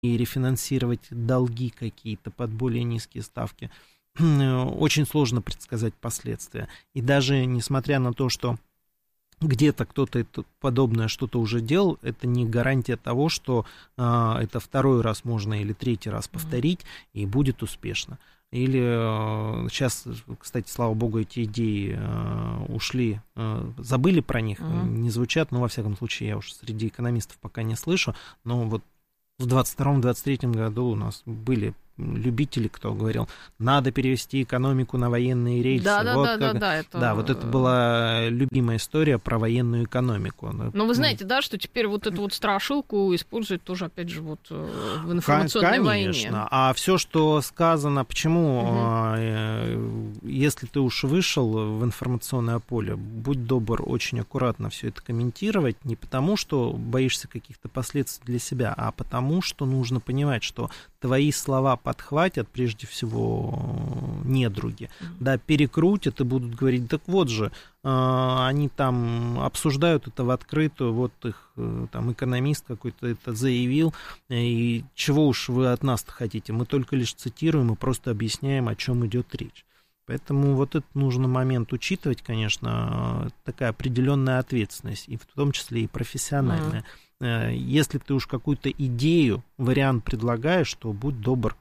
и рефинансировать долги какие-то под более низкие ставки, очень сложно предсказать последствия. И даже несмотря на то, что где-то кто-то это подобное что-то уже делал, это не гарантия того, что это второй раз можно или третий раз повторить, и будет успешно. Или сейчас, кстати, слава богу, эти идеи ушли, забыли про них, не звучат, но, во всяком случае, я уж среди экономистов пока не слышу, но вот в 2022-2023 году у нас были любители, кто говорил, надо перевести экономику на военные рельсы. Да, вот это была любимая история про военную экономику. Но вы знаете, да, что теперь вот эту вот страшилку используют тоже, опять же, вот в информационной войне. Конечно, а все, что сказано, почему, если ты уж вышел в информационное поле, будь добр очень аккуратно все это комментировать, не потому, что боишься каких-то последствий для себя, а потому, что нужно понимать, что твои слова подхватят, прежде всего, недруги, да, перекрутят и будут говорить, так вот же, они там обсуждают это в открытую, вот их там экономист какой-то это заявил, и чего уж вы от нас-то хотите, мы только лишь цитируем и просто объясняем, о чем идет речь. Поэтому вот этот нужно момент учитывать, конечно, такая определенная ответственность, и в том числе и профессиональная. Если ты уж какую-то идею, вариант предлагаешь, то будь добр,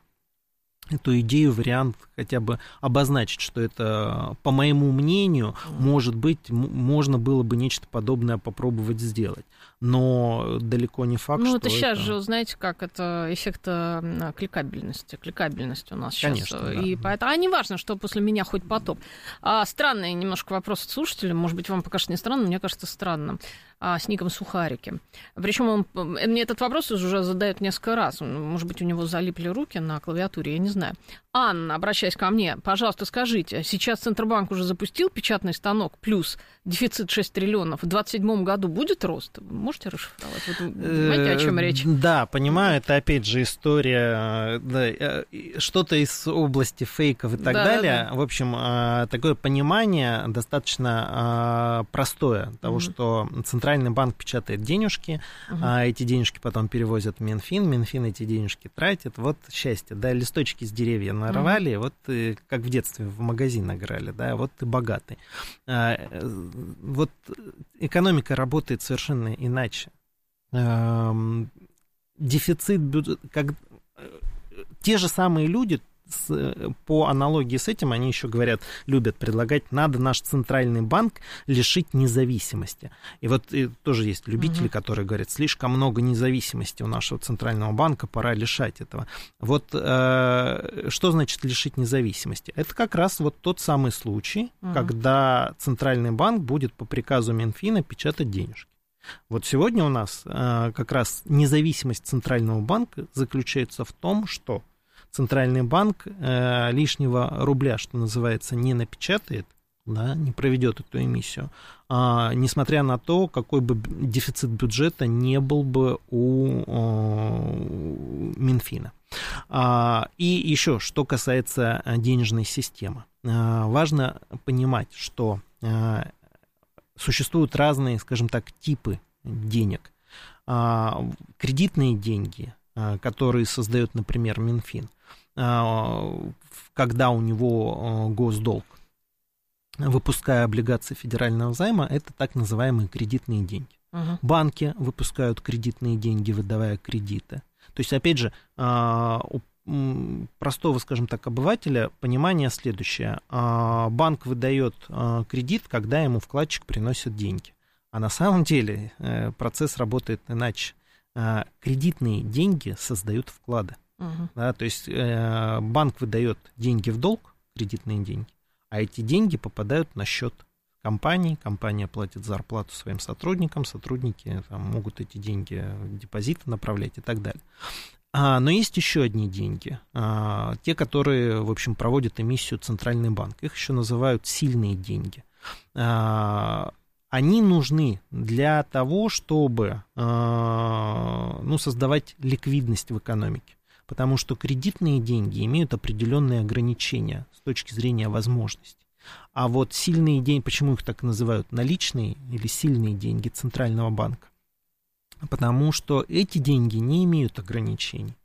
эту идею, вариант хотя бы обозначить, что это, по моему мнению, может быть, можно было бы нечто подобное попробовать сделать. Но далеко не факт, что это сейчас же, знаете, как это эффект кликабельности. Кликабельность у нас сейчас. Конечно, да. И поэтому, не важно, что после меня хоть потоп. Странный немножко вопрос от слушателя. Может быть, вам покажется не странным, мне кажется странным. С ником Сухарики. Причем мне этот вопрос уже задают несколько раз. Может быть, у него залипли руки на клавиатуре, я не знаю. Анна, обращаясь ко мне, пожалуйста, скажите, сейчас Центробанк уже запустил печатный станок плюс дефицит 6 триллионов. В 2027 году будет рост? Можете расшифровать? Вы понимаете, о чем речь? Да, понимаю. Это, опять же, история, что-то из области фейков и так далее. Да. В общем, такое понимание достаточно простое того, что Центральный банк печатает денежки, а эти денежки потом перевозят в Минфин, Минфин эти денежки тратит. Вот счастье, да, листочки с деревья нарвали, вот как в детстве в магазин играли, да, вот ты богатый. Вот экономика работает совершенно иначе. Дефицит бюджета, те же самые люди, по аналогии с этим, они еще говорят, любят предлагать, надо наш центральный банк лишить независимости. И вот тоже есть любители, которые говорят, слишком много независимости у нашего центрального банка, пора лишать этого. Вот что значит лишить независимости? Это как раз вот тот самый случай, когда центральный банк будет по приказу Минфина печатать денежки. Вот сегодня у нас как раз независимость центрального банка заключается в том, что Центральный банк лишнего рубля, что называется, не напечатает, да, не проведет эту эмиссию, несмотря на то, какой бы дефицит бюджета не был бы у Минфина. И еще, что касается денежной системы. Важно понимать, что существуют разные, скажем так, типы денег. Кредитные деньги, которые создает, например, Минфин, когда у него госдолг, выпуская облигации федерального займа, это так называемые кредитные деньги. Банки выпускают кредитные деньги, выдавая кредиты. То есть, опять же, у простого, скажем так, обывателя понимание следующее. Банк выдает кредит, когда ему вкладчик приносит деньги. А на самом деле процесс работает иначе. Кредитные деньги создают вклады. Да, то есть банк выдает деньги в долг, кредитные деньги, а эти деньги попадают на счет компании, компания платит зарплату своим сотрудникам, сотрудники там могут эти деньги в депозиты направлять и так далее. Но есть еще одни деньги, те, которые, в общем, проводят эмиссию Центральный банк. Их еще называют сильные деньги. Они нужны для того, чтобы создавать ликвидность в экономике. Потому что кредитные деньги имеют определенные ограничения с точки зрения возможностей. А вот сильные деньги, почему их так называют, наличные или сильные деньги Центрального банка? Потому что эти деньги не имеют ограничений.